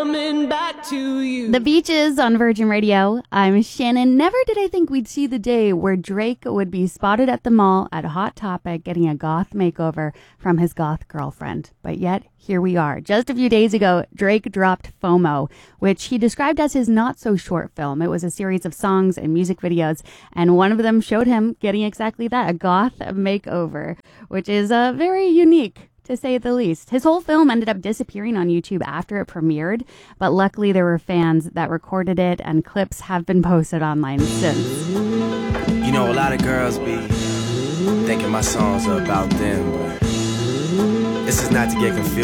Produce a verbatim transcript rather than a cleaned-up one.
Coming back to you. The Beaches on Virgin Radio. I'm Shannon. Never did I think we'd see the day where Drake would be spotted at the mall at Hot Topic getting a goth makeover from his goth girlfriend. But yet, here we are. Just a few days ago, Drake dropped FOMO, which he described as his not-so-short film. It was a series of songs and music videos, and one of them showed him getting exactly that, a goth makeover, which is uh, very unique, to say the least. His whole film ended up disappearing on YouTube after it premiered, but luckily there were fans that recorded it, and clips have been posted online since. You know, a lot of girls be thinking my songs are about them, but this is not to get confused.